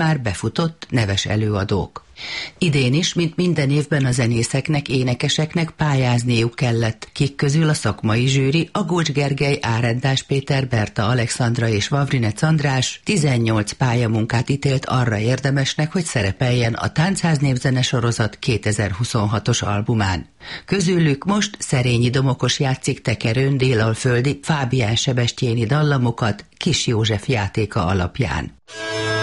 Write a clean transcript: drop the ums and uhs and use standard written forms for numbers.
már befutott neves előadók. Idén is, mint minden évben a zenészeknek, énekeseknek pályázniuk kellett, kik közül a szakmai zsűri, a Gócs Gergely, Árendás Péter, Berta Alexandra és Vavrinec András 18 pályamunkát ítélt arra érdemesnek, hogy szerepeljen a Táncház népzene sorozat 2026-os albumán. Közülük most Szerényi Domokos játszik tekerőn délalföldi Fábián Sebestyéni dallamokat Kis József játéka alapján.